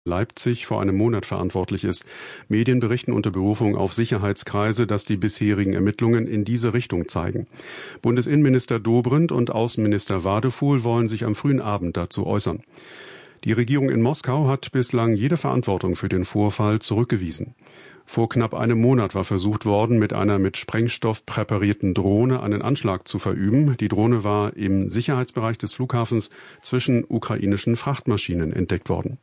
Leipzig vor einem Monat verantwortlich ist. Medien berichten unter Berufung auf Sicherheitskreise, dass die bisherigen Ermittlungen in diese Richtung zeigen. Bundesinnenminister Dobrindt und Außenminister Wadefuhl wollen sich am frühen Abend dazu äußern. Die Regierung in Moskau hat bislang jede Verantwortung für den Vorfall zurückgewiesen. Vor knapp einem Monat war versucht worden, mit einer mit Sprengstoff präparierten Drohne einen Anschlag zu verüben. Die Drohne war im Sicherheitsbereich des Flughafens zwischen ukrainischen Frachtmaschinen entdeckt worden.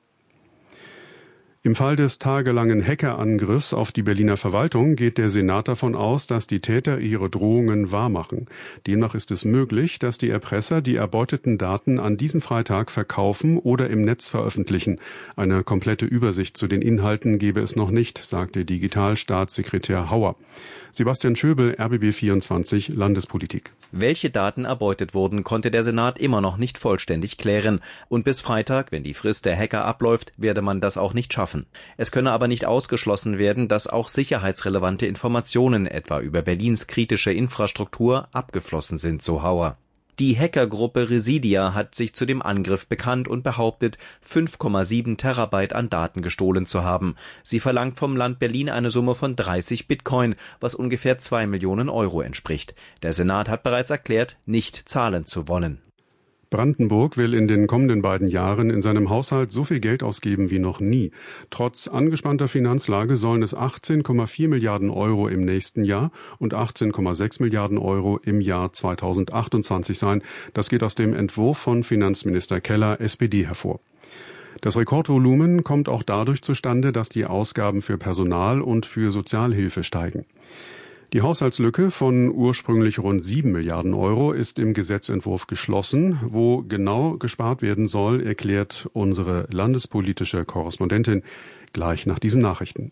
Im Fall des tagelangen Hackerangriffs auf die Berliner Verwaltung geht der Senat davon aus, dass die Täter ihre Drohungen wahrmachen. Demnach ist es möglich, dass die Erpresser die erbeuteten Daten an diesem Freitag verkaufen oder im Netz veröffentlichen. Eine komplette Übersicht zu den Inhalten gebe es noch nicht, sagte Digitalstaatssekretär Hauer. Sebastian Schöbel, RBB24 Landespolitik. Welche Daten erbeutet wurden, konnte der Senat immer noch nicht vollständig klären. Und bis Freitag, wenn die Frist der Hacker abläuft, werde man das auch nicht schaffen. Es könne aber nicht ausgeschlossen werden, dass auch sicherheitsrelevante Informationen, etwa über Berlins kritische Infrastruktur, abgeflossen sind, so Hauer. Die Hackergruppe Residia hat sich zu dem Angriff bekannt und behauptet, 5,7 Terabyte an Daten gestohlen zu haben. Sie verlangt vom Land Berlin eine Summe von 30 Bitcoin, was ungefähr 2 Millionen Euro entspricht. Der Senat hat bereits erklärt, nicht zahlen zu wollen. Brandenburg will in den kommenden beiden Jahren in seinem Haushalt so viel Geld ausgeben wie noch nie. Trotz angespannter Finanzlage sollen es 18,4 Milliarden Euro im nächsten Jahr und 18,6 Milliarden Euro im Jahr 2028 sein. Das geht aus dem Entwurf von Finanzminister Keller, SPD, hervor. Das Rekordvolumen kommt auch dadurch zustande, dass die Ausgaben für Personal und für Sozialhilfe steigen. Die Haushaltslücke von ursprünglich rund 7 Milliarden Euro ist im Gesetzentwurf geschlossen. Wo genau gespart werden soll, erklärt unsere landespolitische Korrespondentin gleich nach diesen Nachrichten.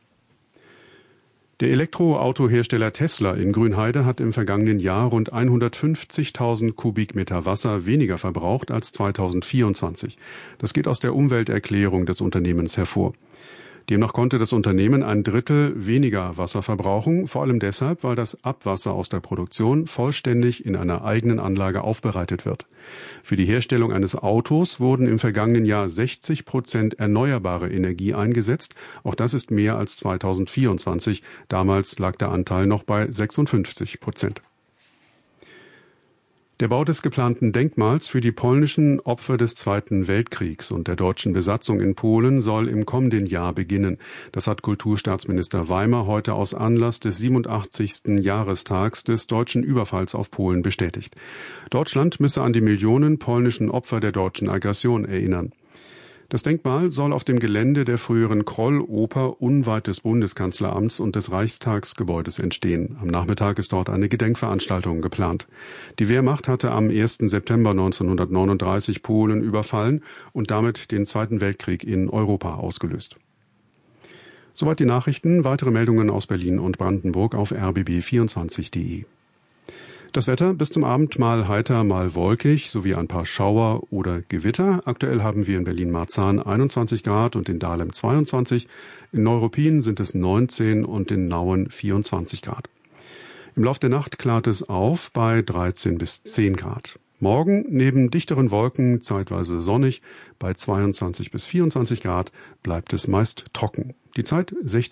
Der Elektroautohersteller Tesla in Grünheide hat im vergangenen Jahr rund 150.000 Kubikmeter Wasser weniger verbraucht als 2024. Das geht aus der Umwelterklärung des Unternehmens hervor. Demnach konnte das Unternehmen 1/3 weniger Wasser verbrauchen, vor allem deshalb, weil das Abwasser aus der Produktion vollständig in einer eigenen Anlage aufbereitet wird. Für die Herstellung eines Autos wurden im vergangenen Jahr 60% erneuerbare Energie eingesetzt. Auch das ist mehr als 2024. Damals lag der Anteil noch bei 56%. Der Bau des geplanten Denkmals für die polnischen Opfer des Zweiten Weltkriegs und der deutschen Besatzung in Polen soll im kommenden Jahr beginnen. Das hat Kulturstaatsminister Weimer heute aus Anlass des 87. Jahrestags des deutschen Überfalls auf Polen bestätigt. Deutschland müsse an die Millionen polnischen Opfer der deutschen Aggression erinnern. Das Denkmal soll auf dem Gelände der früheren Kroll-Oper unweit des Bundeskanzleramts und des Reichstagsgebäudes entstehen. Am Nachmittag ist dort eine Gedenkveranstaltung geplant. Die Wehrmacht hatte am 1. September 1939 Polen überfallen und damit den Zweiten Weltkrieg in Europa ausgelöst. Soweit die Nachrichten. Weitere Meldungen aus Berlin und Brandenburg auf rbb24.de. Das Wetter bis zum Abend mal heiter, mal wolkig, sowie ein paar Schauer oder Gewitter. Aktuell haben wir in Berlin-Marzahn 21 Grad und in Dahlem 22. In Neuruppin sind es 19 und in Nauen 24 Grad. Im Lauf der Nacht klart es auf bei 13 bis 10 Grad. Morgen neben dichteren Wolken zeitweise sonnig. Bei 22 bis 24 Grad bleibt es meist trocken. Die Zeit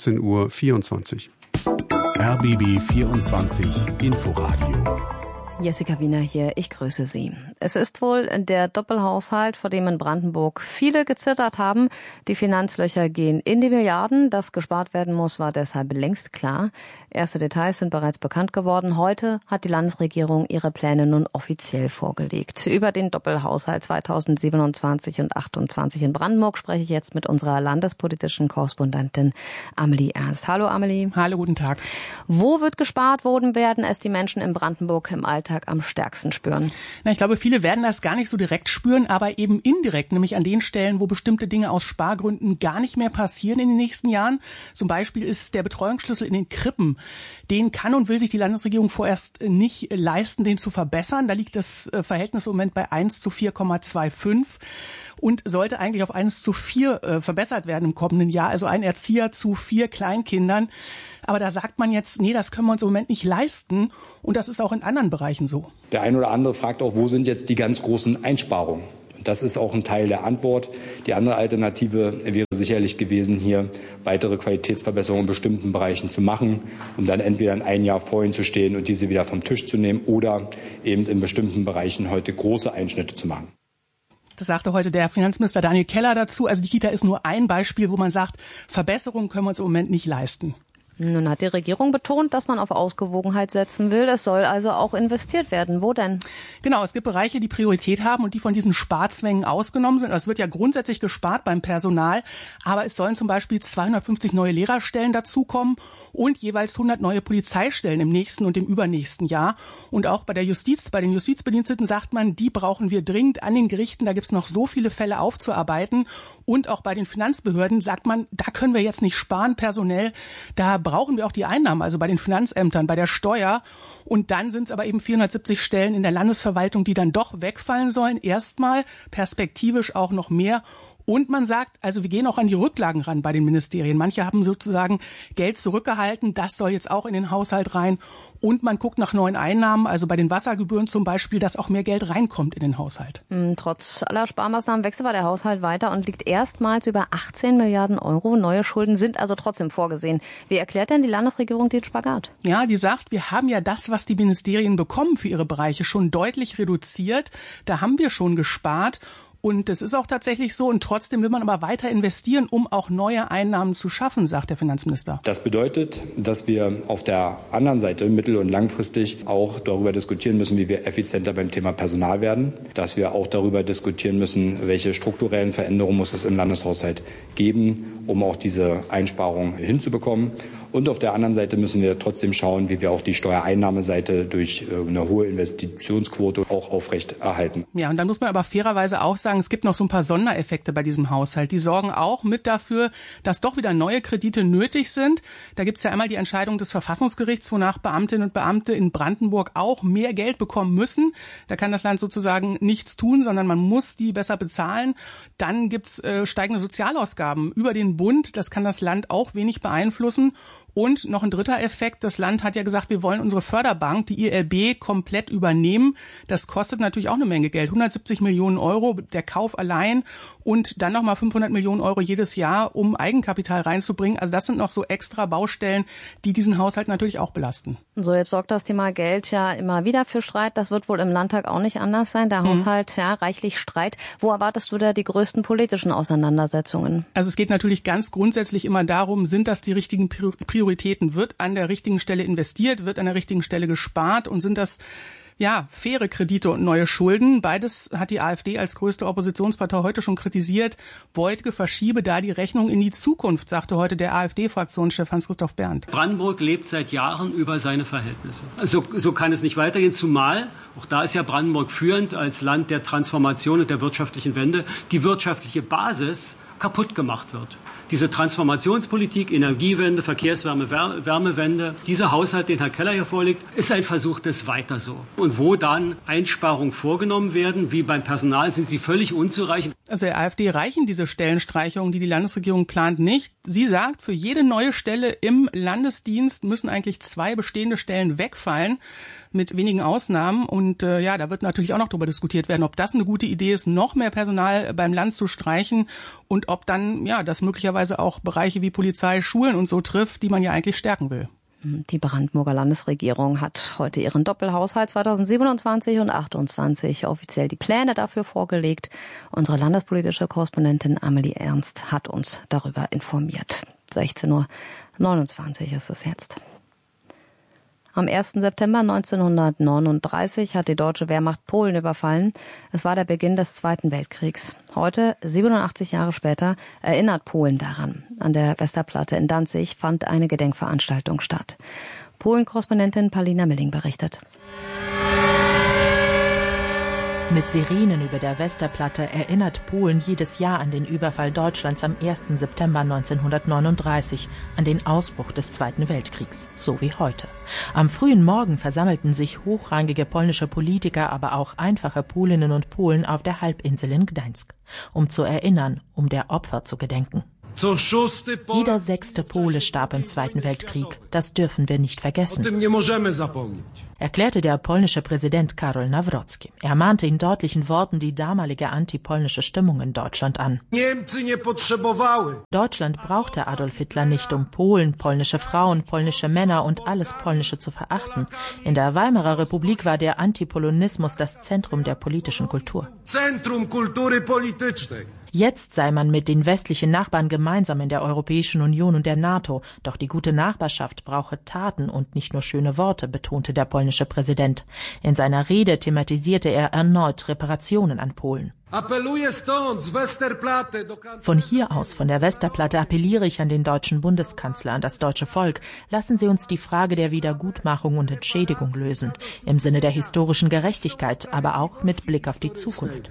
16:24 Uhr. RBB 24 Inforadio. Jessica Wiener hier, ich grüße Sie. Es ist wohl der Doppelhaushalt, vor dem in Brandenburg viele gezittert haben. Die Finanzlöcher gehen in die Milliarden. Dass gespart werden muss, war deshalb längst klar. Erste Details sind bereits bekannt geworden. Heute hat die Landesregierung ihre Pläne nun offiziell vorgelegt. Über den Doppelhaushalt 2027 und 28 in Brandenburg spreche ich jetzt mit unserer landespolitischen Korrespondentin Amelie Ernst. Hallo Amelie. Hallo, guten Tag. Wo wird gespart? Wo werden es die Menschen in Brandenburg im Alltag am stärksten spüren? Na, ich glaube, viele werden das gar nicht so direkt spüren, aber eben indirekt, nämlich an den Stellen, wo bestimmte Dinge aus Spargründen gar nicht mehr passieren in den nächsten Jahren. Zum Beispiel ist der Betreuungsschlüssel in den Krippen. Den kann und will sich die Landesregierung vorerst nicht leisten, den zu verbessern. Da liegt das Verhältnis im Moment bei 1:4,25 und sollte eigentlich auf 1:4 verbessert werden im kommenden Jahr. Also ein Erzieher zu 4 Kleinkindern. Aber da sagt man jetzt, nee, das können wir uns im Moment nicht leisten. Und das ist auch in anderen Bereichen so. Der eine oder andere fragt auch, wo sind jetzt die ganz großen Einsparungen? Das ist auch ein Teil der Antwort. Die andere Alternative wäre sicherlich gewesen, hier weitere Qualitätsverbesserungen in bestimmten Bereichen zu machen, um dann entweder in ein Jahr vor ihnen zu stehen und diese wieder vom Tisch zu nehmen oder eben in bestimmten Bereichen heute große Einschnitte zu machen. Das sagte heute der Finanzminister Daniel Keller dazu. Also die Kita ist nur ein Beispiel, wo man sagt, Verbesserungen können wir uns im Moment nicht leisten. Nun hat die Regierung betont, dass man auf Ausgewogenheit setzen will. Es soll also auch investiert werden. Wo denn? Genau, es gibt Bereiche, die Priorität haben und die von diesen Sparzwängen ausgenommen sind. Es wird ja grundsätzlich gespart beim Personal, aber es sollen zum Beispiel 250 neue Lehrerstellen dazukommen und jeweils 100 neue Polizeistellen im nächsten und im übernächsten Jahr. Und auch bei der Justiz, bei den Justizbediensteten sagt man, die brauchen wir dringend an den Gerichten. Da gibt es noch so viele Fälle aufzuarbeiten. Und auch bei den Finanzbehörden sagt man, da können wir jetzt nicht sparen personell. Da brauchen wir auch die Einnahmen, also bei den Finanzämtern, bei der Steuer. Und dann sind es aber eben 470 Stellen in der Landesverwaltung, die dann doch wegfallen sollen. Erstmal perspektivisch auch noch mehr. Und man sagt, also wir gehen auch an die Rücklagen ran bei den Ministerien. Manche haben sozusagen Geld zurückgehalten. Das soll jetzt auch in den Haushalt rein. Und man guckt nach neuen Einnahmen, also bei den Wassergebühren zum Beispiel, dass auch mehr Geld reinkommt in den Haushalt. Trotz aller Sparmaßnahmen wächst aber der Haushalt weiter und liegt erstmals über 18 Milliarden Euro. Neue Schulden sind also trotzdem vorgesehen. Wie erklärt denn die Landesregierung den Spagat? Ja, die sagt, wir haben ja das, was die Ministerien bekommen für ihre Bereiche, schon deutlich reduziert. Da haben wir schon gespart. Und das ist auch tatsächlich so. Und trotzdem will man aber weiter investieren, um auch neue Einnahmen zu schaffen, sagt der Finanzminister. Das bedeutet, dass wir auf der anderen Seite mittel- und langfristig auch darüber diskutieren müssen, wie wir effizienter beim Thema Personal werden. Dass wir auch darüber diskutieren müssen, welche strukturellen Veränderungen muss es im Landeshaushalt geben, um auch diese Einsparungen hinzubekommen. Und auf der anderen Seite müssen wir trotzdem schauen, wie wir auch die Steuereinnahmeseite durch eine hohe Investitionsquote auch aufrecht erhalten. Ja, und dann muss man aber fairerweise auch sagen, es gibt noch so ein paar Sondereffekte bei diesem Haushalt. Die sorgen auch mit dafür, dass doch wieder neue Kredite nötig sind. Da gibt es ja einmal die Entscheidung des Verfassungsgerichts, wonach Beamtinnen und Beamte in Brandenburg auch mehr Geld bekommen müssen. Da kann das Land sozusagen nichts tun, sondern man muss die besser bezahlen. Dann gibt es steigende Sozialausgaben über den Bund. Das kann das Land auch wenig beeinflussen. Und noch ein dritter Effekt, das Land hat ja gesagt, wir wollen unsere Förderbank, die ILB, komplett übernehmen. Das kostet natürlich auch eine Menge Geld, 170 Millionen Euro, der Kauf allein und dann nochmal 500 Millionen Euro jedes Jahr, um Eigenkapital reinzubringen. Also das sind noch so extra Baustellen, die diesen Haushalt natürlich auch belasten. So, jetzt sorgt das Thema Geld ja immer wieder für Streit. Das wird wohl im Landtag auch nicht anders sein. Der Haushalt, ja, reichlich Streit. Wo erwartest du da die größten politischen Auseinandersetzungen? Also es geht natürlich ganz grundsätzlich immer darum, sind das die richtigen Prioritäten? Wird an der richtigen Stelle investiert? Wird an der richtigen Stelle gespart? Und sind das faire Kredite und neue Schulden? Beides hat die AfD als größte Oppositionspartei heute schon kritisiert. Woidke verschiebe da die Rechnung in die Zukunft, sagte heute der AfD-Fraktionschef Hans-Christoph Berndt. Brandenburg lebt seit Jahren über seine Verhältnisse. Also so kann es nicht weitergehen, zumal, auch da ist ja Brandenburg führend als Land der Transformation und der wirtschaftlichen Wende, die wirtschaftliche Basis kaputt gemacht wird. Diese Transformationspolitik, Energiewende, Verkehrswärme, Wärmewende, dieser Haushalt, den Herr Keller hier vorlegt, ist ein Versuch des Weiter so. Und wo dann Einsparungen vorgenommen werden, wie beim Personal, sind sie völlig unzureichend. Also der AfD reichen diese Stellenstreichungen, die die Landesregierung plant, nicht. Sie sagt, für jede neue Stelle im Landesdienst müssen eigentlich 2 bestehende Stellen wegfallen, mit wenigen Ausnahmen. Und da wird natürlich auch noch darüber diskutiert werden, ob das eine gute Idee ist, noch mehr Personal beim Land zu streichen und ob dann das möglicherweise auch Bereiche wie Polizei, Schulen und so trifft, die man ja eigentlich stärken will. Die Brandenburger Landesregierung hat heute ihren Doppelhaushalt 2027 und 2028 offiziell die Pläne dafür vorgelegt. Unsere landespolitische Korrespondentin Amelie Ernst hat uns darüber informiert. 16:29 Uhr ist es jetzt. Am 1. September 1939 hat die deutsche Wehrmacht Polen überfallen. Es war der Beginn des Zweiten Weltkriegs. Heute, 87 Jahre später, erinnert Polen daran. An der Westerplatte in Danzig fand eine Gedenkveranstaltung statt. Polen-Korrespondentin Paulina Milling berichtet. Mit Sirenen über der Westerplatte erinnert Polen jedes Jahr an den Überfall Deutschlands am 1. September 1939, an den Ausbruch des Zweiten Weltkriegs, so wie heute. Am frühen Morgen versammelten sich hochrangige polnische Politiker, aber auch einfache Polinnen und Polen auf der Halbinsel in Gdańsk, um zu erinnern, um der Opfer zu gedenken. Jeder 6. Pole starb im Zweiten Weltkrieg. Das dürfen wir nicht vergessen, erklärte der polnische Präsident Karol Nawrocki. Er mahnte in deutlichen Worten die damalige antipolnische Stimmung in Deutschland an. Deutschland brauchte Adolf Hitler nicht, um Polen, polnische Frauen, polnische Männer und alles Polnische zu verachten. In der Weimarer Republik war der Antipolonismus das Zentrum der politischen Kultur. Jetzt sei man mit den westlichen Nachbarn gemeinsam in der Europäischen Union und der NATO. Doch die gute Nachbarschaft brauche Taten und nicht nur schöne Worte, betonte der polnische Präsident. In seiner Rede thematisierte er erneut Reparationen an Polen. Von hier aus, von der Westerplatte, appelliere ich an den deutschen Bundeskanzler, an das deutsche Volk. Lassen Sie uns die Frage der Wiedergutmachung und Entschädigung lösen. Im Sinne der historischen Gerechtigkeit, aber auch mit Blick auf die Zukunft.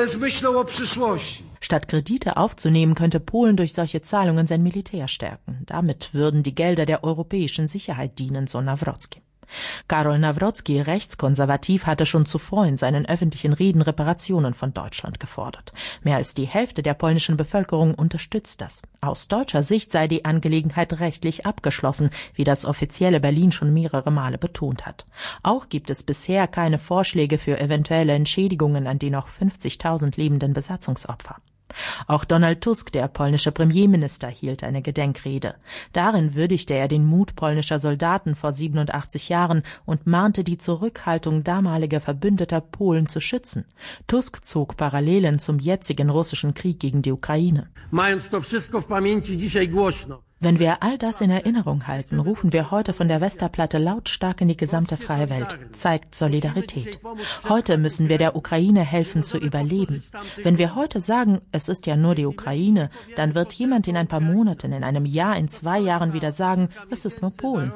Statt Kredite aufzunehmen, könnte Polen durch solche Zahlungen sein Militär stärken. Damit würden die Gelder der europäischen Sicherheit dienen, so Nawrocki. Karol Nawrocki, rechtskonservativ, hatte schon zuvor in seinen öffentlichen Reden Reparationen von Deutschland gefordert. Mehr als die Hälfte der polnischen Bevölkerung unterstützt das. Aus deutscher Sicht sei die Angelegenheit rechtlich abgeschlossen, wie das offizielle Berlin schon mehrere Male betont hat. Auch gibt es bisher keine Vorschläge für eventuelle Entschädigungen an die noch 50.000 lebenden Besatzungsopfer. Auch Donald Tusk, der polnische Premierminister, hielt eine Gedenkrede. Darin würdigte er den Mut polnischer Soldaten vor 87 Jahren und mahnte die Zurückhaltung damaliger Verbündeter Polen zu schützen. Tusk zog Parallelen zum jetzigen russischen Krieg gegen die Ukraine. Wenn wir all das in Erinnerung halten, rufen wir heute von der Westerplatte lautstark in die gesamte freie Welt. Zeigt Solidarität. Heute müssen wir der Ukraine helfen zu überleben. Wenn wir heute sagen, es ist ja nur die Ukraine, dann wird jemand in ein paar Monaten, in einem Jahr, in 2 Jahren wieder sagen, es ist nur Polen.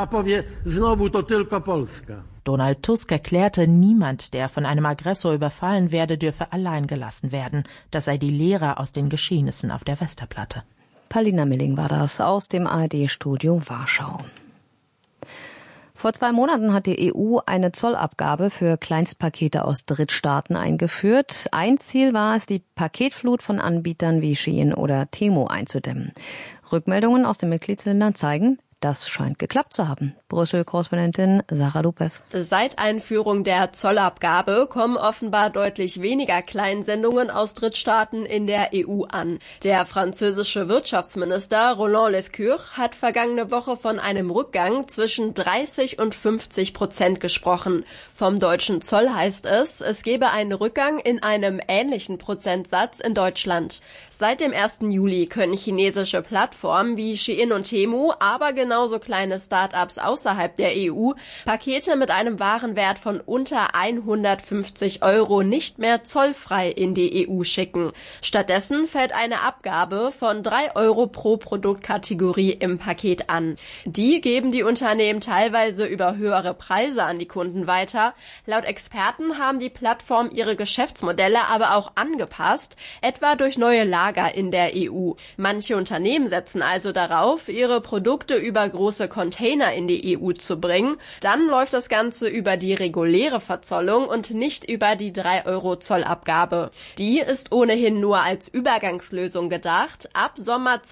Donald Tusk erklärte, niemand, der von einem Aggressor überfallen werde, dürfe allein gelassen werden. Das sei die Lehre aus den Geschehnissen auf der Westerplatte. Paulina Milling war das aus dem ARD-Studio Warschau. Vor 2 Monaten hat die EU eine Zollabgabe für Kleinstpakete aus Drittstaaten eingeführt. Ein Ziel war es, die Paketflut von Anbietern wie Shein oder Temu einzudämmen. Rückmeldungen aus den Mitgliedsländern zeigen, das scheint geklappt zu haben. Brüssel-Korrespondentin Sarah Lopez. Seit Einführung der Zollabgabe kommen offenbar deutlich weniger Kleinsendungen aus Drittstaaten in der EU an. Der französische Wirtschaftsminister Roland Lescure hat vergangene Woche von einem Rückgang zwischen 30 und 50% gesprochen. Vom deutschen Zoll heißt es, es gebe einen Rückgang in einem ähnlichen Prozentsatz in Deutschland. Seit dem 1. Juli können chinesische Plattformen wie Shein und Temu, aber genauso kleine Start-ups außerhalb der EU Pakete mit einem Warenwert von unter 150 € nicht mehr zollfrei in die EU schicken. Stattdessen fällt eine Abgabe von 3 € pro Produktkategorie im Paket an. Die geben die Unternehmen teilweise über höhere Preise an die Kunden weiter. Laut Experten haben die Plattformen ihre Geschäftsmodelle aber auch angepasst, etwa durch neue Lager in der EU. Manche Unternehmen setzen also darauf, ihre Produkte über große Container in die EU zu bringen. Dann läuft das Ganze über die reguläre Verzollung und nicht über die 3 € Zollabgabe. Die ist ohnehin nur als Übergangslösung gedacht. Ab Sommer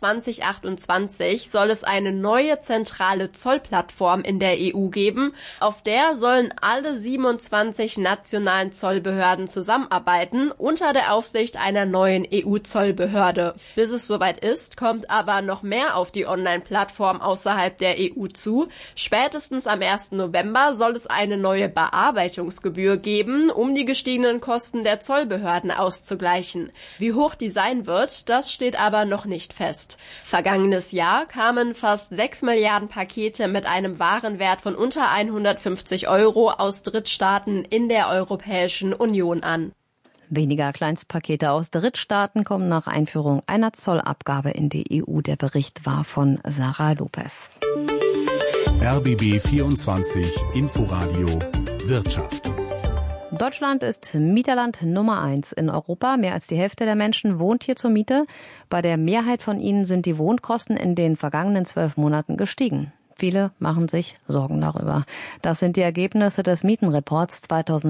2028 soll es eine neue zentrale Zollplattform in der EU geben. Auf der sollen alle 27 nationalen Zollbehörden zusammenarbeiten, unter der Aufsicht einer neuen EU-Zollbehörde. Bis es soweit ist, kommt aber noch mehr auf die Online-Plattform außerhalb der EU zu. Spätestens am 1. November soll es eine neue Bearbeitungsgebühr geben, um die gestiegenen Kosten der Zollbehörden auszugleichen. Wie hoch die sein wird, das steht aber noch nicht fest. Vergangenes Jahr kamen fast 6 Milliarden Pakete mit einem Warenwert von unter 150 € aus Drittstaaten in der Europäischen Union an. Weniger Kleinstpakete aus Drittstaaten kommen nach Einführung einer Zollabgabe in die EU. Der Bericht war von Sarah Lopez. RBB 24 Inforadio Wirtschaft. Deutschland ist Mieterland Nummer 1 in Europa. Mehr als die Hälfte der Menschen wohnt hier zur Miete. Bei der Mehrheit von ihnen sind die Wohnkosten in den vergangenen 12 Monaten gestiegen. Viele machen sich Sorgen darüber. Das sind die Ergebnisse des Mietenreports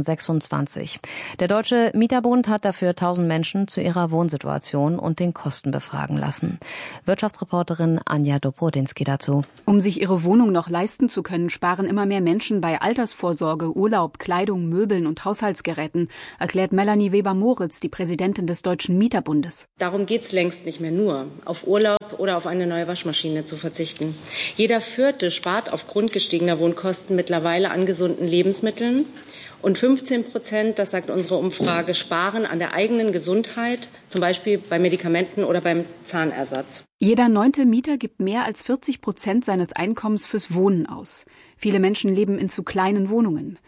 2026. Der Deutsche Mieterbund hat dafür 1000 Menschen zu ihrer Wohnsituation und den Kosten befragen lassen. Wirtschaftsreporterin Anja Dobrodinsky dazu. Um sich ihre Wohnung noch leisten zu können, sparen immer mehr Menschen bei Altersvorsorge, Urlaub, Kleidung, Möbeln und Haushaltsgeräten, erklärt Melanie Weber-Moritz, die Präsidentin des Deutschen Mieterbundes. Darum geht's längst nicht mehr nur, auf Urlaub oder auf eine neue Waschmaschine zu verzichten. Jeder Vierte spart aufgrund gestiegener Wohnkosten mittlerweile an gesunden Lebensmitteln. Und 15%, das sagt unsere Umfrage, sparen an der eigenen Gesundheit, zum Beispiel bei Medikamenten oder beim Zahnersatz. Jeder 9. Mieter gibt mehr als 40% seines Einkommens fürs Wohnen aus. Viele Menschen leben in zu kleinen Wohnungen.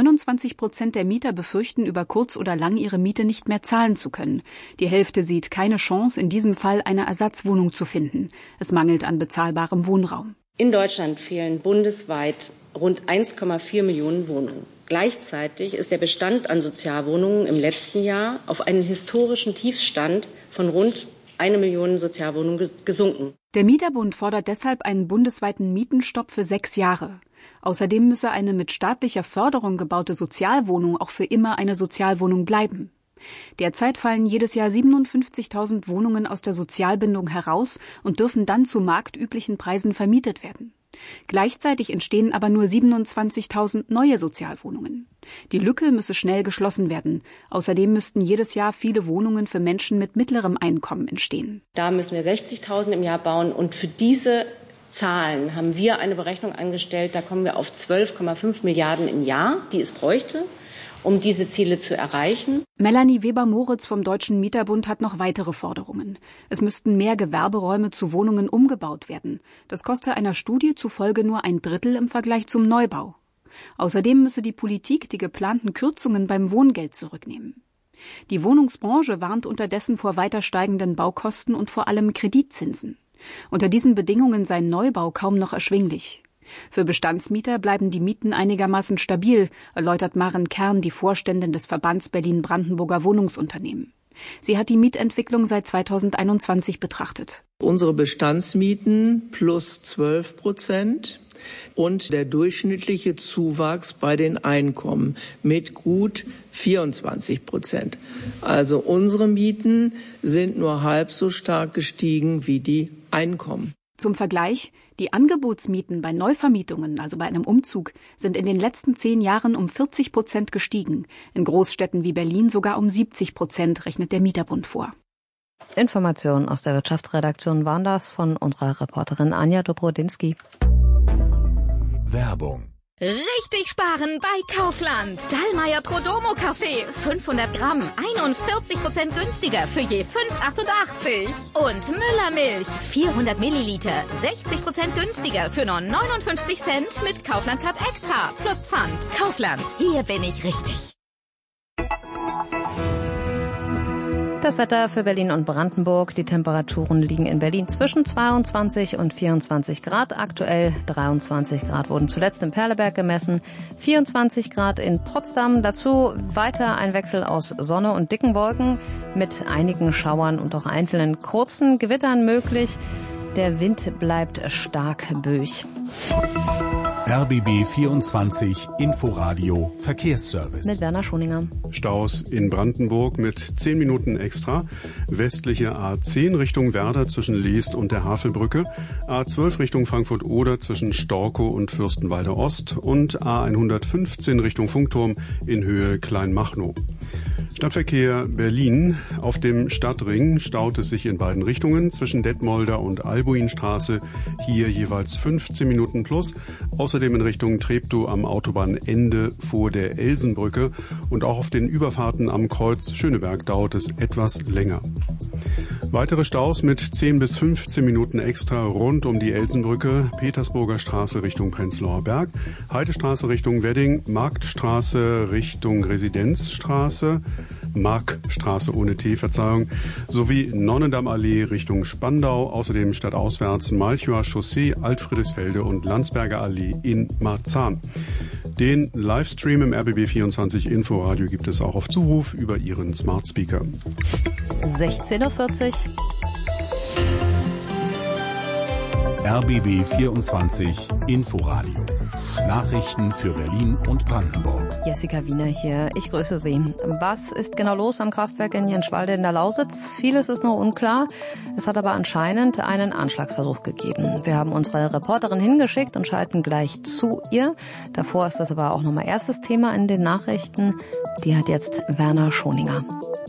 29% der Mieter befürchten, über kurz oder lang ihre Miete nicht mehr zahlen zu können. Die Hälfte sieht keine Chance, in diesem Fall eine Ersatzwohnung zu finden. Es mangelt an bezahlbarem Wohnraum. In Deutschland fehlen bundesweit rund 1,4 Millionen Wohnungen. Gleichzeitig ist der Bestand an Sozialwohnungen im letzten Jahr auf einen historischen Tiefstand von rund 1 Million Sozialwohnungen gesunken. Der Mieterbund fordert deshalb einen bundesweiten Mietenstopp für 6 Jahre. Außerdem müsse eine mit staatlicher Förderung gebaute Sozialwohnung auch für immer eine Sozialwohnung bleiben. Derzeit fallen jedes Jahr 57.000 Wohnungen aus der Sozialbindung heraus und dürfen dann zu marktüblichen Preisen vermietet werden. Gleichzeitig entstehen aber nur 27.000 neue Sozialwohnungen. Die Lücke müsse schnell geschlossen werden. Außerdem müssten jedes Jahr viele Wohnungen für Menschen mit mittlerem Einkommen entstehen. Da müssen wir 60.000 im Jahr bauen und für diese Zahlen haben wir eine Berechnung angestellt, da kommen wir auf 12,5 Milliarden im Jahr, die es bräuchte, um diese Ziele zu erreichen. Melanie Weber-Moritz vom Deutschen Mieterbund hat noch weitere Forderungen. Es müssten mehr Gewerberäume zu Wohnungen umgebaut werden. Das koste einer Studie zufolge nur 1/3 im Vergleich zum Neubau. Außerdem müsse die Politik die geplanten Kürzungen beim Wohngeld zurücknehmen. Die Wohnungsbranche warnt unterdessen vor weiter steigenden Baukosten und vor allem Kreditzinsen. Unter diesen Bedingungen sei Neubau kaum noch erschwinglich. Für Bestandsmieter bleiben die Mieten einigermaßen stabil, erläutert Maren Kern, die Vorständin des Verbands Berlin-Brandenburger Wohnungsunternehmen. Sie hat die Mietentwicklung seit 2021 betrachtet. Unsere Bestandsmieten plus 12% und der durchschnittliche Zuwachs bei den Einkommen mit gut 24%. Also unsere Mieten sind nur halb so stark gestiegen wie die Einkommen. Zum Vergleich, die Angebotsmieten bei Neuvermietungen, also bei einem Umzug, sind in den letzten 10 Jahren um 40% gestiegen. In Großstädten wie Berlin sogar um 70%, rechnet der Mieterbund vor. Informationen aus der Wirtschaftsredaktion waren das von unserer Reporterin Anja Dobrodinsky. Werbung. Richtig sparen bei Kaufland. Dallmayr Prodomo Kaffee. 500 Gramm. 41% günstiger für je 5,88. Und Müllermilch. 400 Milliliter. 60% günstiger für nur 59 Cent mit Kaufland Card Extra. Plus Pfand. Kaufland. Hier bin ich richtig. Das Wetter für Berlin und Brandenburg. Die Temperaturen liegen in Berlin zwischen 22 und 24 Grad. Aktuell 23 Grad wurden zuletzt in Perleberg gemessen. 24 Grad in Potsdam. Dazu weiter ein Wechsel aus Sonne und dicken Wolken mit einigen Schauern und auch einzelnen kurzen Gewittern möglich. Der Wind bleibt stark böig. RBB 24 Inforadio Verkehrsservice. Mit Werner Schoninger. Staus in Brandenburg mit 10 Minuten extra. Westliche A10 Richtung Werder zwischen Leest und der Havelbrücke. A12 Richtung Frankfurt-Oder zwischen Storkow und Fürstenwalde Ost. Und A115 Richtung Funkturm in Höhe Kleinmachnow. Stadtverkehr Berlin. Auf dem Stadtring staut es sich in beiden Richtungen zwischen Detmolder und Albuinstraße. Hier jeweils 15 Minuten plus. Außerdem in Richtung Treptow am Autobahnende vor der Elsenbrücke. Und auch auf den Überfahrten am Kreuz Schöneberg dauert es etwas länger. Weitere Staus mit 10 bis 15 Minuten extra rund um die Elsenbrücke, Petersburger Straße Richtung Prenzlauer Berg, Heidestraße Richtung Wedding, Marktstraße Richtung Residenzstraße, Markstraße ohne T, Verzeihung, sowie Nonnendammallee Richtung Spandau, außerdem stadtauswärts Malchower Chaussee, Altfriedrichsfelde und Landsberger Allee in Marzahn. Den Livestream im RBB24 Inforadio gibt es auch auf Zuruf über Ihren Smart Speaker. 16:40 Uhr. RBB 24 Inforadio. Nachrichten für Berlin und Brandenburg. Jessica Wiener hier. Ich grüße Sie. Was ist genau los am Kraftwerk in Jenschwalde in der Lausitz? Vieles ist noch unklar. Es hat aber anscheinend einen Anschlagsversuch gegeben. Wir haben unsere Reporterin hingeschickt und schalten gleich zu ihr. Davor ist das aber auch nochmal erstes Thema in den Nachrichten. Die hat jetzt Werner Schoninger.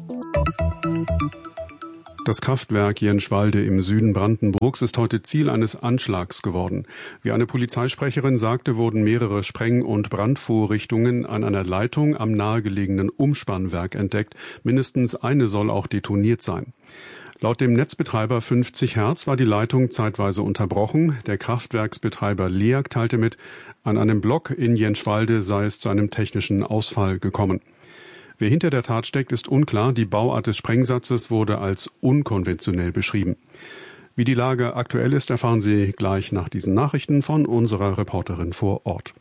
Das Kraftwerk Jenschwalde im Süden Brandenburgs ist heute Ziel eines Anschlags geworden. Wie eine Polizeisprecherin sagte, wurden mehrere Spreng- und Brandvorrichtungen an einer Leitung am nahegelegenen Umspannwerk entdeckt. Mindestens eine soll auch detoniert sein. Laut dem Netzbetreiber 50 Hertz war die Leitung zeitweise unterbrochen. Der Kraftwerksbetreiber LEAG teilte mit, an einem Block in Jenschwalde sei es zu einem technischen Ausfall gekommen. Wer hinter der Tat steckt, ist unklar. Die Bauart des Sprengsatzes wurde als unkonventionell beschrieben. Wie die Lage aktuell ist, erfahren Sie gleich nach diesen Nachrichten von unserer Reporterin vor Ort.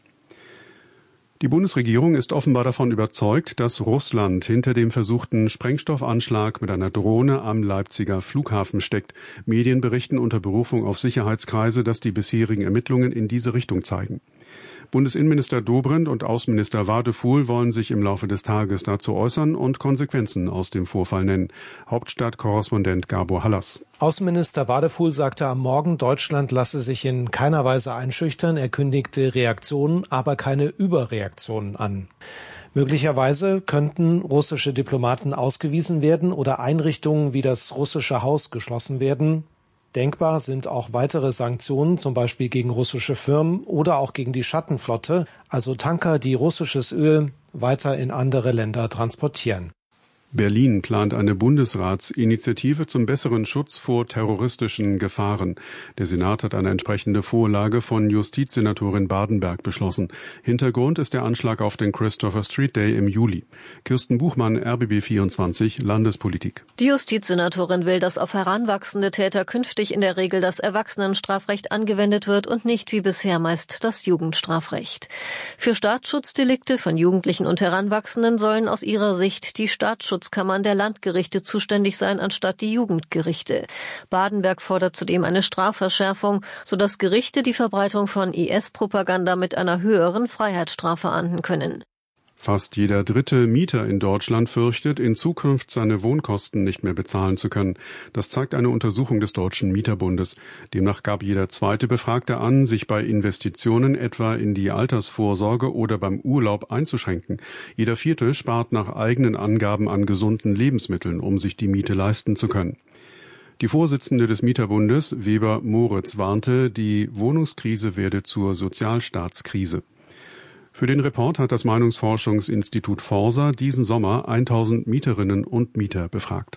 Die Bundesregierung ist offenbar davon überzeugt, dass Russland hinter dem versuchten Sprengstoffanschlag mit einer Drohne am Leipziger Flughafen steckt. Medien berichten unter Berufung auf Sicherheitskreise, dass die bisherigen Ermittlungen in diese Richtung zeigen. Bundesinnenminister Dobrindt und Außenminister Wadefuhl wollen sich im Laufe des Tages dazu äußern und Konsequenzen aus dem Vorfall nennen. Hauptstadtkorrespondent Gabor Hallas. Außenminister Wadefuhl sagte am Morgen, Deutschland lasse sich in keiner Weise einschüchtern. Er kündigte Reaktionen, aber keine Überreaktionen an. Möglicherweise könnten russische Diplomaten ausgewiesen werden oder Einrichtungen wie das russische Haus geschlossen werden. Denkbar sind auch weitere Sanktionen, zum Beispiel gegen russische Firmen oder auch gegen die Schattenflotte, also Tanker, die russisches Öl weiter in andere Länder transportieren. Berlin plant eine Bundesratsinitiative zum besseren Schutz vor terroristischen Gefahren. Der Senat hat eine entsprechende Vorlage von Justizsenatorin Badenberg beschlossen. Hintergrund ist der Anschlag auf den Christopher Street Day im Juli. Kirsten Buchmann, RBB 24, Landespolitik. Die Justizsenatorin will, dass auf heranwachsende Täter künftig in der Regel das Erwachsenenstrafrecht angewendet wird und nicht wie bisher meist das Jugendstrafrecht. Für Staatsschutzdelikte von Jugendlichen und Heranwachsenden sollen aus ihrer Sicht die Staatsschutzkammern der Landgerichte zuständig sein, anstatt die Jugendgerichte. Badenberg fordert zudem eine Strafverschärfung, sodass Gerichte die Verbreitung von IS-Propaganda mit einer höheren Freiheitsstrafe ahnden können. Fast jeder dritte Mieter in Deutschland fürchtet, in Zukunft seine Wohnkosten nicht mehr bezahlen zu können. Das zeigt eine Untersuchung des Deutschen Mieterbundes. Demnach gab jeder zweite Befragte an, sich bei Investitionen etwa in die Altersvorsorge oder beim Urlaub einzuschränken. Jeder vierte spart nach eigenen Angaben an gesunden Lebensmitteln, um sich die Miete leisten zu können. Die Vorsitzende des Mieterbundes, Weber Moritz, warnte, die Wohnungskrise werde zur Sozialstaatskrise. Für den Report hat das Meinungsforschungsinstitut Forsa diesen Sommer 1000 Mieterinnen und Mieter befragt.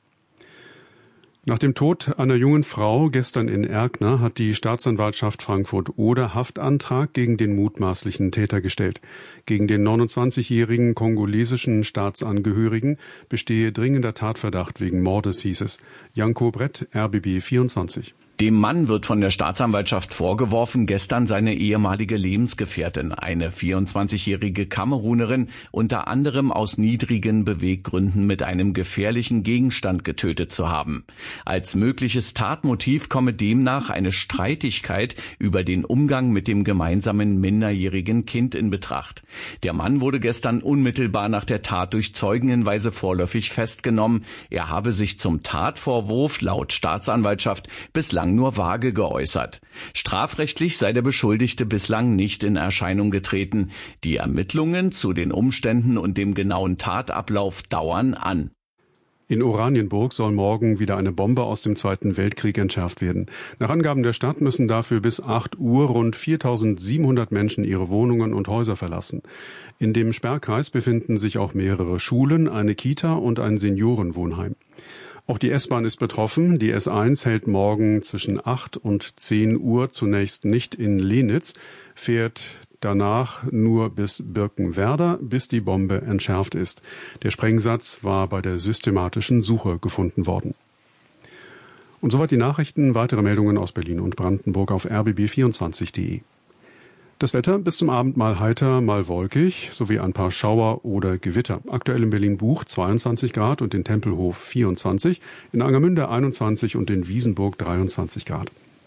Nach dem Tod einer jungen Frau gestern in Erkner hat die Staatsanwaltschaft Frankfurt-Oder Haftantrag gegen den mutmaßlichen Täter gestellt. Gegen den 29-jährigen kongolesischen Staatsangehörigen bestehe dringender Tatverdacht wegen Mordes, hieß es. Janko Brett, RBB 24. Dem Mann wird von der Staatsanwaltschaft vorgeworfen, gestern seine ehemalige Lebensgefährtin, eine 24-jährige Kamerunerin, unter anderem aus niedrigen Beweggründen mit einem gefährlichen Gegenstand getötet zu haben. Als mögliches Tatmotiv komme demnach eine Streitigkeit über den Umgang mit dem gemeinsamen minderjährigen Kind in Betracht. Der Mann wurde gestern unmittelbar nach der Tat durch Zeugenhinweise vorläufig festgenommen. Er habe sich zum Tatvorwurf laut Staatsanwaltschaft bislang nur vage geäußert. Strafrechtlich sei der Beschuldigte bislang nicht in Erscheinung getreten. Die Ermittlungen zu den Umständen und dem genauen Tatablauf dauern an. In Oranienburg soll morgen wieder eine Bombe aus dem Zweiten Weltkrieg entschärft werden. Nach Angaben der Stadt müssen dafür bis 8 Uhr rund 4.700 Menschen ihre Wohnungen und Häuser verlassen. In dem Sperrkreis befinden sich auch mehrere Schulen, eine Kita und ein Seniorenwohnheim. Auch die S-Bahn ist betroffen. Die S1 hält morgen zwischen 8 und 10 Uhr zunächst nicht in Lenitz, fährt danach nur bis Birkenwerder, bis die Bombe entschärft ist. Der Sprengsatz war bei der systematischen Suche gefunden worden. Und soweit die Nachrichten. Weitere Meldungen aus Berlin und Brandenburg auf rbb24.de. Das Wetter bis zum Abend mal heiter, mal wolkig, sowie ein paar Schauer oder Gewitter. Aktuell in Berlin-Buch 22 Grad und in Tempelhof 24, in Angermünde 21 und in Wiesenburg 23 Grad.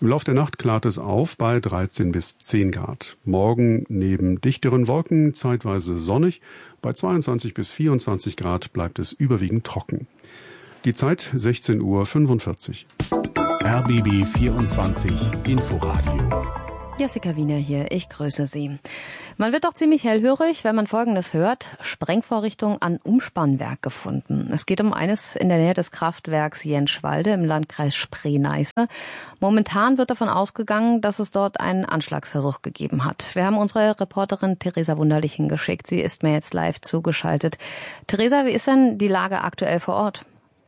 Im Lauf der Nacht klart es auf bei 13 bis 10 Grad. Morgen neben dichteren Wolken zeitweise sonnig. Bei 22 bis 24 Grad bleibt es überwiegend trocken. Die Zeit 16:45 Uhr. RBB 24 Inforadio. Jessica Wiener hier, ich grüße Sie. Man wird doch ziemlich hellhörig, wenn man Folgendes hört. Sprengvorrichtung an Umspannwerk gefunden. Es geht um eines in der Nähe des Kraftwerks Jenschwalde im Landkreis Spree-Neiße. Momentan wird davon ausgegangen, dass es dort einen Anschlagsversuch gegeben hat. Wir haben unsere Reporterin Theresa Wunderlich hingeschickt. Sie ist mir jetzt live zugeschaltet. Theresa, wie ist denn die Lage aktuell vor Ort?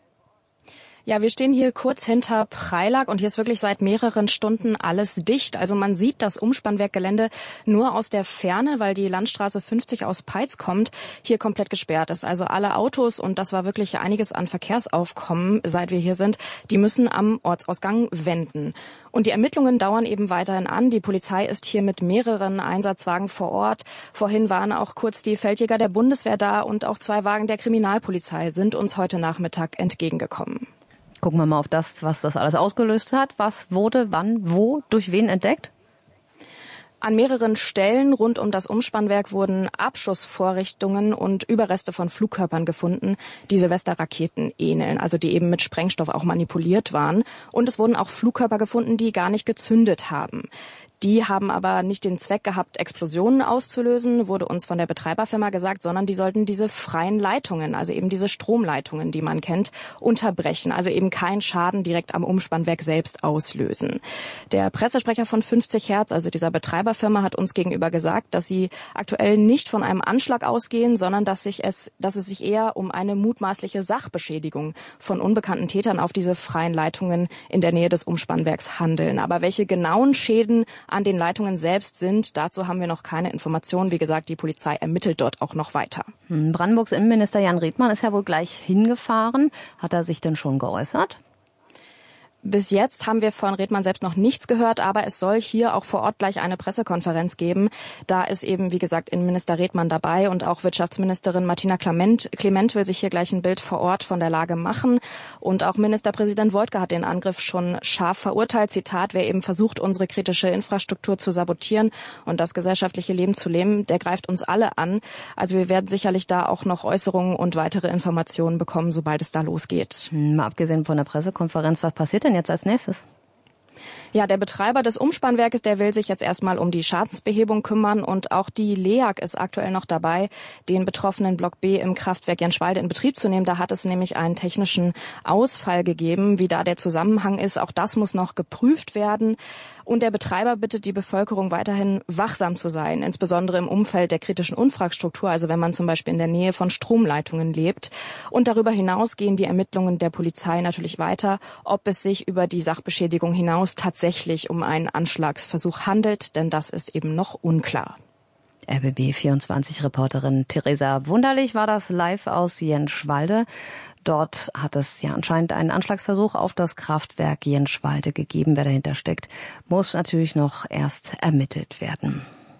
Ja, wir stehen hier kurz hinter Preilack und hier ist wirklich seit mehreren Stunden alles dicht. Also man sieht das Umspannwerkgelände nur aus der Ferne, weil die Landstraße 50 aus Peitz kommt, hier komplett gesperrt ist. Also alle Autos, und das war wirklich einiges an Verkehrsaufkommen, seit wir hier sind, die müssen am Ortsausgang wenden. Und die Ermittlungen dauern eben weiterhin an. Die Polizei ist hier mit mehreren Einsatzwagen vor Ort. Vorhin waren auch kurz die Feldjäger der Bundeswehr da und auch 2 Wagen der Kriminalpolizei sind uns heute Nachmittag entgegengekommen. Gucken wir mal auf das, was das alles ausgelöst hat. Was wurde, wann, wo, durch wen entdeckt? An mehreren Stellen rund um das Umspannwerk wurden Abschussvorrichtungen und Überreste von Flugkörpern gefunden, die Silvesterraketen ähneln, also die eben mit Sprengstoff auch manipuliert waren. Und es wurden auch Flugkörper gefunden, die gar nicht gezündet haben. Die haben aber nicht den Zweck gehabt, Explosionen auszulösen, wurde uns von der Betreiberfirma gesagt, sondern die sollten diese freien Leitungen, also eben diese Stromleitungen, die man kennt, unterbrechen, also eben keinen Schaden direkt am Umspannwerk selbst auslösen. Der Pressesprecher von 50 Hertz, also dieser Betreiberfirma, hat uns gegenüber gesagt, dass sie aktuell nicht von einem Anschlag ausgehen, sondern dass es sich eher um eine mutmaßliche Sachbeschädigung von unbekannten Tätern auf diese freien Leitungen in der Nähe des Umspannwerks handeln. Aber welche genauen Schäden an den Leitungen selbst sind, dazu haben wir noch keine Informationen. Wie gesagt, die Polizei ermittelt dort auch noch weiter. Brandenburgs Innenminister Jan Redmann ist ja wohl gleich hingefahren. Hat er sich denn schon geäußert? Bis jetzt haben wir von Redmann selbst noch nichts gehört, aber es soll hier auch vor Ort gleich eine Pressekonferenz geben. Da ist eben, wie gesagt, Innenminister Redmann dabei und auch Wirtschaftsministerin Martina Clement will sich hier gleich ein Bild vor Ort von der Lage machen. Und auch Ministerpräsident Woidke hat den Angriff schon scharf verurteilt. Zitat: Wer eben versucht, unsere kritische Infrastruktur zu sabotieren und das gesellschaftliche Leben zu lähmen, der greift uns alle an. Also wir werden sicherlich da auch noch Äußerungen und weitere Informationen bekommen, sobald es da losgeht. Mal abgesehen von der Pressekonferenz, was passiert denn jetzt als nächstes? Ja, der Betreiber des Umspannwerkes, der will sich jetzt erstmal um die Schadensbehebung kümmern und auch die LEAG ist aktuell noch dabei, den betroffenen Block B im Kraftwerk Jenschwalde in Betrieb zu nehmen. Da hat es nämlich einen technischen Ausfall gegeben. Wie da der Zusammenhang ist, auch das muss noch geprüft werden. Und der Betreiber bittet die Bevölkerung weiterhin wachsam zu sein, insbesondere im Umfeld der kritischen Infrastruktur, also wenn man zum Beispiel in der Nähe von Stromleitungen lebt. Und darüber hinaus gehen die Ermittlungen der Polizei natürlich weiter, ob es sich über die Sachbeschädigung hinaus tatsächlich um einen Anschlagsversuch handelt, denn das ist eben noch unklar. RBB24-Reporterin Theresa Wunderlich war das live aus Jenschwalde. Dort hat es ja anscheinend einen Anschlagsversuch auf das Kraftwerk Jenschwalde gegeben. Wer dahinter steckt, muss natürlich noch erst ermittelt werden.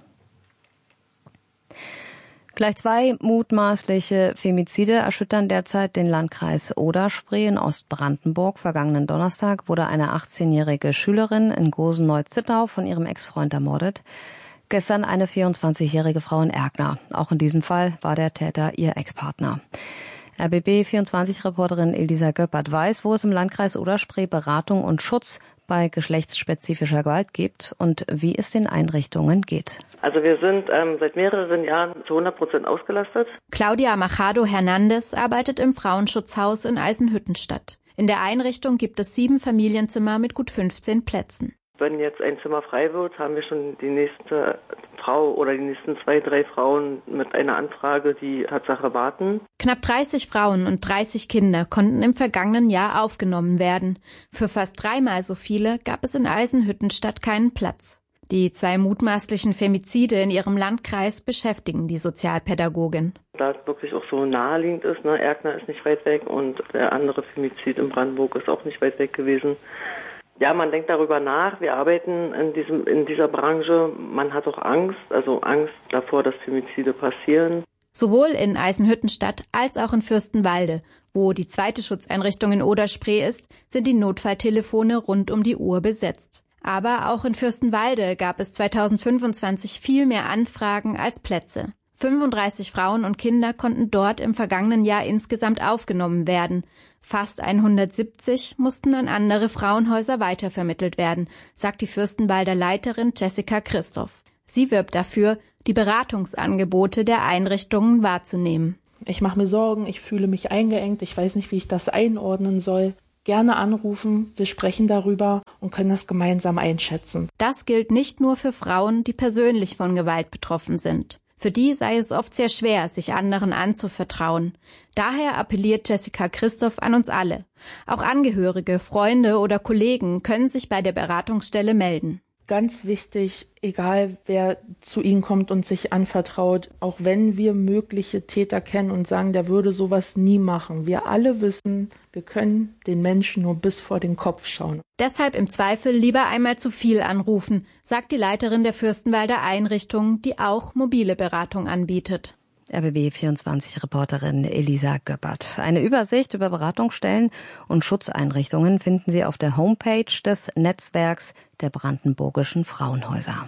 Gleich 2 mutmaßliche Femizide erschüttern derzeit den Landkreis Oder-Spree in Ostbrandenburg. Vergangenen Donnerstag wurde eine 18-jährige Schülerin in Gosen-Neu-Zittau von ihrem Ex-Freund ermordet. Gestern eine 24-jährige Frau in Erkner. Auch in diesem Fall war der Täter ihr Ex-Partner. RBB24-Reporterin Elisa Göppert weiß, wo es im Landkreis Oder-Spree Beratung und Schutz bei geschlechtsspezifischer Gewalt gibt und wie es den Einrichtungen geht. Also wir sind seit mehreren Jahren zu 100% ausgelastet. Claudia Machado Hernandez arbeitet im Frauenschutzhaus in Eisenhüttenstadt. In der Einrichtung gibt es 7 Familienzimmer mit gut 15 Plätzen. Wenn jetzt ein Zimmer frei wird, haben wir schon die nächste Frau oder die nächsten 2, 3 Frauen mit einer Anfrage, die Tatsache warten. Knapp 30 Frauen und 30 Kinder konnten im vergangenen Jahr aufgenommen werden. Für fast 3-mal so viele gab es in Eisenhüttenstadt keinen Platz. Die 2 mutmaßlichen Femizide in ihrem Landkreis beschäftigen die Sozialpädagogin. Da es wirklich auch so naheliegend ist, ne? Erkner ist nicht weit weg und der andere Femizid in Brandenburg ist auch nicht weit weg gewesen. Ja, man denkt darüber nach. Wir arbeiten in dieser Branche. Man hat auch Angst, also Angst davor, dass Femizide passieren. Sowohl in Eisenhüttenstadt als auch in Fürstenwalde, wo die zweite Schutzeinrichtung in Oder-Spree ist, sind die Notfalltelefone rund um die Uhr besetzt. Aber auch in Fürstenwalde gab es 2025 viel mehr Anfragen als Plätze. 35 Frauen und Kinder konnten dort im vergangenen Jahr insgesamt aufgenommen werden. Fast 170 mussten an andere Frauenhäuser weitervermittelt werden, sagt die Fürstenwalder Leiterin Jessica Christoph. Sie wirbt dafür, die Beratungsangebote der Einrichtungen wahrzunehmen. Ich mache mir Sorgen, ich fühle mich eingeengt, ich weiß nicht, wie ich das einordnen soll. Gerne anrufen, wir sprechen darüber und können das gemeinsam einschätzen. Das gilt nicht nur für Frauen, die persönlich von Gewalt betroffen sind. Für die sei es oft sehr schwer, sich anderen anzuvertrauen. Daher appelliert Jessica Christoph an uns alle. Auch Angehörige, Freunde oder Kollegen können sich bei der Beratungsstelle melden. Ganz wichtig, egal wer zu Ihnen kommt und sich anvertraut, auch wenn wir mögliche Täter kennen und sagen, der würde sowas nie machen. Wir alle wissen, wir können den Menschen nur bis vor den Kopf schauen. Deshalb im Zweifel lieber einmal zu viel anrufen, sagt die Leiterin der Fürstenwalder Einrichtung, die auch mobile Beratung anbietet. RBB24-Reporterin Elisa Göppert. Eine Übersicht über Beratungsstellen und Schutzeinrichtungen finden Sie auf der Homepage des Netzwerks der brandenburgischen Frauenhäuser.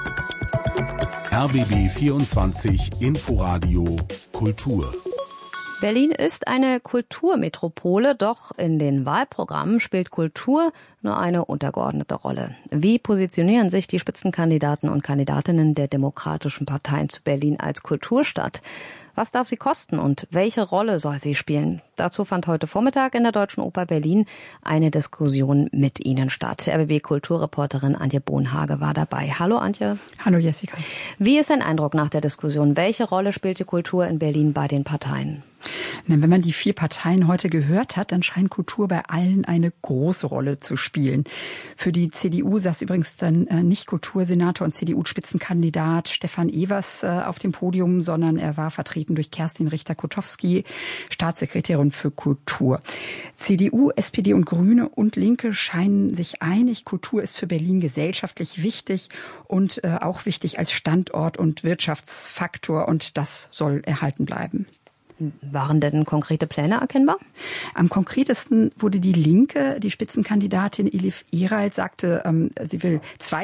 RBB24 Inforadio Kultur. Berlin ist eine Kulturmetropole, doch in den Wahlprogrammen spielt Kultur nur eine untergeordnete Rolle. Wie positionieren sich die Spitzenkandidaten und Kandidatinnen der demokratischen Parteien zu Berlin als Kulturstadt? Was darf sie kosten und welche Rolle soll sie spielen? Dazu fand heute Vormittag in der Deutschen Oper Berlin eine Diskussion mit Ihnen statt. RBB-Kulturreporterin Antje Bohnhage war dabei. Hallo Antje. Hallo Jessica. Wie ist dein Eindruck nach der Diskussion? Welche Rolle spielt die Kultur in Berlin bei den Parteien? Wenn man die 4 Parteien heute gehört hat, dann scheint Kultur bei allen eine große Rolle zu spielen. Für die CDU saß übrigens dann nicht Kultursenator und CDU-Spitzenkandidat Stefan Evers auf dem Podium, sondern er war vertreten durch Kerstin Richter-Kotowski, Staatssekretärin für Kultur. CDU, SPD und Grüne und Linke scheinen sich einig, Kultur ist für Berlin gesellschaftlich wichtig und auch wichtig als Standort und Wirtschaftsfaktor, und das soll erhalten bleiben. Waren denn konkrete Pläne erkennbar? Am konkretesten wurde die Linke, die Spitzenkandidatin Elif Eralt sagte, sie will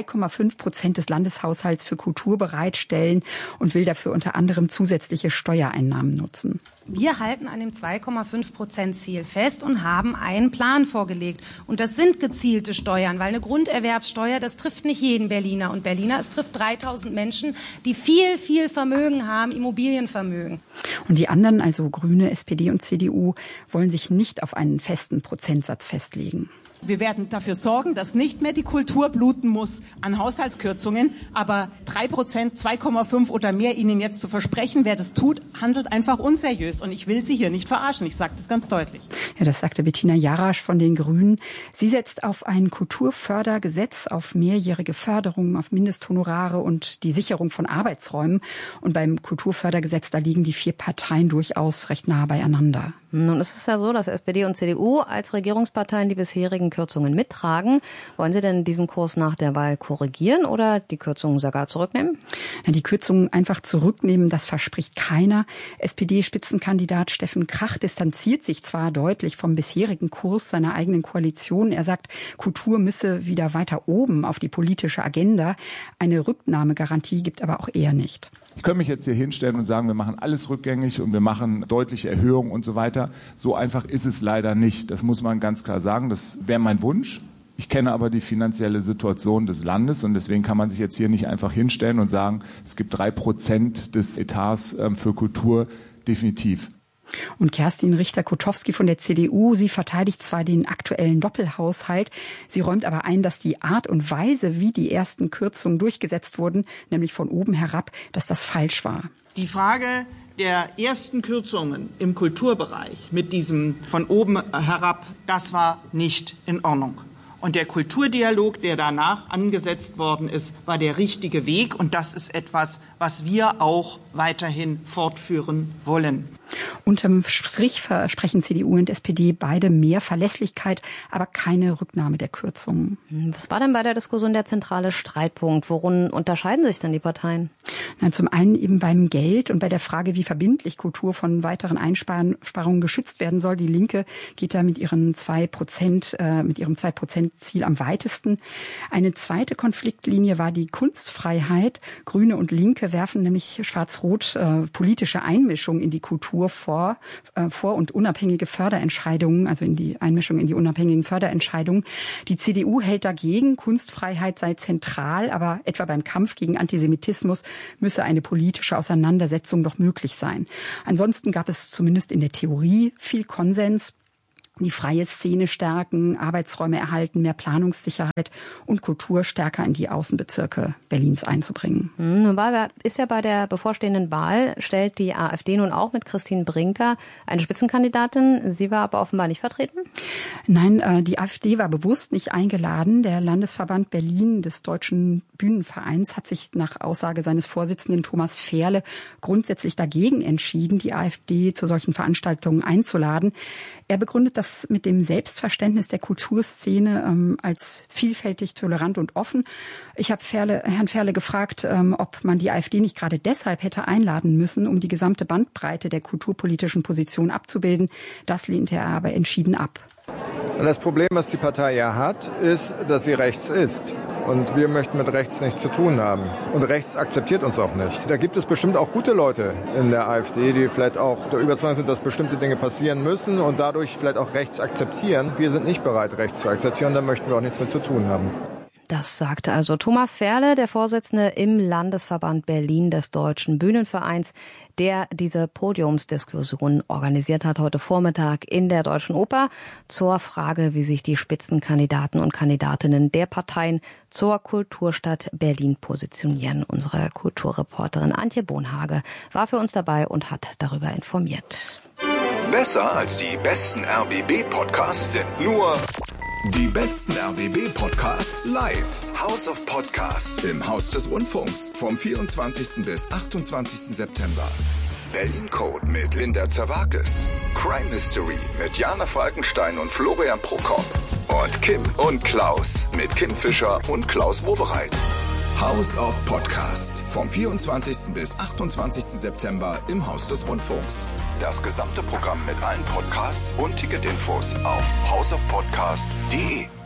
2,5% des Landeshaushalts für Kultur bereitstellen und will dafür unter anderem zusätzliche Steuereinnahmen nutzen. Wir halten an dem 2,5% Ziel fest und haben einen Plan vorgelegt. Und das sind gezielte Steuern, weil eine Grunderwerbssteuer, das trifft nicht jeden Berliner und Berliner. Es trifft 3000 Menschen, die viel, viel Vermögen haben, Immobilienvermögen. Und die anderen, also Grüne, SPD und CDU, wollen sich nicht auf einen festen Prozentsatz festlegen. Wir werden dafür sorgen, dass nicht mehr die Kultur bluten muss an Haushaltskürzungen. Aber 3%, 2,5 oder mehr Ihnen jetzt zu versprechen, wer das tut, handelt einfach unseriös. Und ich will Sie hier nicht verarschen. Ich sage das ganz deutlich. Ja, das sagte Bettina Jarasch von den Grünen. Sie setzt auf ein Kulturfördergesetz, auf mehrjährige Förderungen, auf Mindesthonorare und die Sicherung von Arbeitsräumen. Und beim Kulturfördergesetz, da liegen die 4 Parteien durchaus recht nah beieinander. Nun ist es ja so, dass SPD und CDU als Regierungsparteien die bisherigen Kürzungen mittragen. Wollen Sie denn diesen Kurs nach der Wahl korrigieren oder die Kürzungen sogar zurücknehmen? Die Kürzungen einfach zurücknehmen, das verspricht keiner. SPD-Spitzenkandidat Steffen Krach distanziert sich zwar deutlich vom bisherigen Kurs seiner eigenen Koalition. Er sagt, Kultur müsse wieder weiter oben auf die politische Agenda. Eine Rücknahmegarantie gibt aber auch er nicht. Ich könnte mich jetzt hier hinstellen und sagen, wir machen alles rückgängig und wir machen deutliche Erhöhungen und so weiter. So einfach ist es leider nicht. Das muss man ganz klar sagen. Das wäre mein Wunsch. Ich kenne aber die finanzielle Situation des Landes und deswegen kann man sich jetzt hier nicht einfach hinstellen und sagen, es gibt 3% des Etats für Kultur, definitiv. Und Kerstin Richter-Kotowski von der CDU, sie verteidigt zwar den aktuellen Doppelhaushalt, sie räumt aber ein, dass die Art und Weise, wie die ersten Kürzungen durchgesetzt wurden, nämlich von oben herab, dass das falsch war. Die Frage der ersten Kürzungen im Kulturbereich mit diesem von oben herab, das war nicht in Ordnung. Und der Kulturdialog, der danach angesetzt worden ist, war der richtige Weg. Und das ist etwas, was wir auch weiterhin fortführen wollen. Unterm Strich versprechen CDU und SPD beide mehr Verlässlichkeit, aber keine Rücknahme der Kürzungen. Was war denn bei der Diskussion der zentrale Streitpunkt? Worin unterscheiden sich denn die Parteien? Zum einen eben beim Geld und bei der Frage, wie verbindlich Kultur von weiteren Einsparungen geschützt werden soll. Die Linke geht da mit ihrem 2%-Ziel am weitesten. Eine zweite Konfliktlinie war die Kunstfreiheit. Grüne und Linke werfen nämlich schwarz-rot politische Einmischung in die Kultur vor und unabhängige Förderentscheidungen, also in die Einmischung in die unabhängigen Förderentscheidungen. Die CDU hält dagegen, Kunstfreiheit sei zentral, aber etwa beim Kampf gegen Antisemitismus müsse eine politische Auseinandersetzung doch möglich sein. Ansonsten gab es zumindest in der Theorie viel Konsens. Die freie Szene stärken, Arbeitsräume erhalten, mehr Planungssicherheit und Kultur stärker in die Außenbezirke Berlins einzubringen. Nun ist ja bei der bevorstehenden Wahl, stellt die AfD nun auch mit Christine Brinker eine Spitzenkandidatin. Sie war aber offenbar nicht vertreten? Nein, die AfD war bewusst nicht eingeladen. Der Landesverband Berlin des Deutschen Bühnenvereins hat sich nach Aussage seines Vorsitzenden Thomas Ferle grundsätzlich dagegen entschieden, die AfD zu solchen Veranstaltungen einzuladen. Er begründet das mit dem Selbstverständnis der Kulturszene als vielfältig, tolerant und offen. Ich habe Herrn Ferle gefragt, ob man die AfD nicht gerade deshalb hätte einladen müssen, um die gesamte Bandbreite der kulturpolitischen Position abzubilden. Das lehnte er aber entschieden ab. Das Problem, was die Partei ja hat, ist, dass sie rechts ist. Und wir möchten mit rechts nichts zu tun haben. Und rechts akzeptiert uns auch nicht. Da gibt es bestimmt auch gute Leute in der AfD, die vielleicht auch der Überzeugung sind, dass bestimmte Dinge passieren müssen und dadurch vielleicht auch rechts akzeptieren. Wir sind nicht bereit, rechts zu akzeptieren, da möchten wir auch nichts mit zu tun haben. Das sagte also Thomas Ferle, der Vorsitzende im Landesverband Berlin des Deutschen Bühnenvereins, der diese Podiumsdiskussion organisiert hat heute Vormittag in der Deutschen Oper zur Frage, wie sich die Spitzenkandidaten und Kandidatinnen der Parteien zur Kulturstadt Berlin positionieren. Unsere Kulturreporterin Antje Bonhage war für uns dabei und hat darüber informiert. Besser als die besten RBB-Podcasts sind nur die besten RBB-Podcasts live. House of Podcasts im Haus des Rundfunks vom 24. bis 28. September. Berlin Code mit Linda Zerwakis. Crime Mystery mit Jana Falkenstein und Florian Prokop. Und Kim und Klaus mit Kim Fischer und Klaus Wobereit. House of Podcasts vom 24. bis 28. September im Haus des Rundfunks. Das gesamte Programm mit allen Podcasts und Ticketinfos auf houseofpodcast.de.